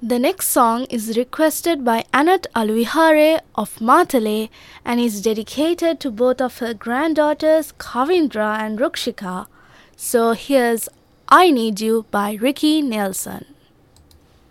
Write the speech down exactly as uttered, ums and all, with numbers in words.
The next song is requested by Anat Aluihare of Matale and is dedicated to both of her granddaughters Kavindra and Rukshika. So here's I Need You by Ricky Nelson.